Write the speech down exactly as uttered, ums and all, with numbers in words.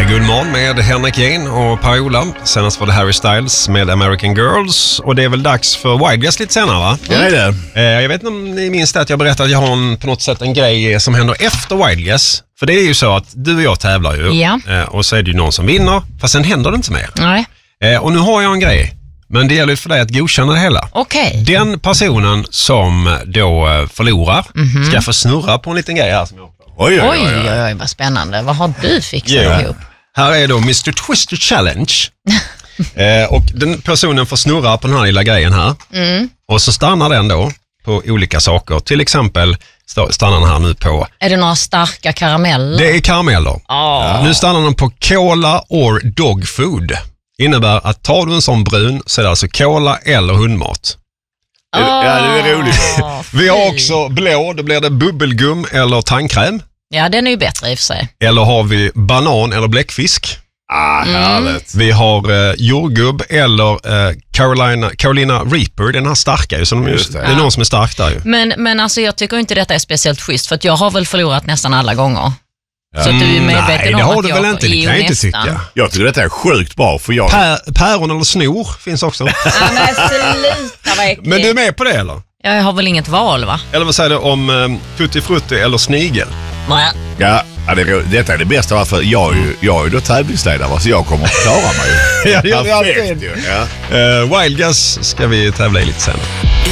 Guldmorgon med Henrik Jane och Per-Ola. Senast var det Harry Styles med American Girls. Och det är väl dags för Wild Guess lite senare, va? Ja, det är det. Jag vet inte om ni minns det att jag berättade att jag har en, på något sätt en grej som händer efter Wild Guess. För det är ju så att du och jag tävlar ju. Ja. Och så är det ju någon som vinner. Fast sen händer det inte mer. Nej. Och nu har jag en grej. Men det gäller för dig att godkänna det hela. Okej. Okay. Den personen som då förlorar mm-hmm. ska få snurra på en liten grej här som jag Oj, oj, oj, oj, oj, vad spännande. Vad har du fixat ja. ihop? Här är då mister Twister Challenge. eh, och den personen får snurra på den här lilla grejen här. Mm. Och så stannar den då på olika saker. Till exempel stannar den här nu på... Är det några starka karameller? Det är karameller. Oh. Nu stannar den på cola or dog food. Innebär att tar du en sån brun så är det alltså cola eller hundmat. Oh. Ja, det är roligt. Vi har också blå, då blir det bubbelgum eller tandkräm. Ja, den är ju bättre i och för sig. Eller har vi banan eller bläckfisk. Ah, härligt. Mm. Vi har eh, jordgubb eller eh, Carolina, Carolina Reaper, den här starka ju. Så de just, det. det är ja. någon som är stark där ju. Men, men alltså jag tycker inte detta är speciellt schysst för att jag har väl förlorat nästan alla gånger. Ja. Så att du är medveten Nej, om det har att du jag väl inte, det kan jag inte tycka. Jag tycker detta är sjukt bra för jag... Pär, päron eller snor finns också. Ja, men sluta, vad äckligt. Men du är med på det eller? Jag har väl inget val, va? Eller vad säger du om um, tutti frutti eller snigel? Nej. Ja, ja det, detta är det bästa för jag är ju, jag är ju då tävlingsledare så jag kommer att klara mig. Ja, det gör vi alltid. Ja. Uh, Wild Guess ska vi tävla i lite sen.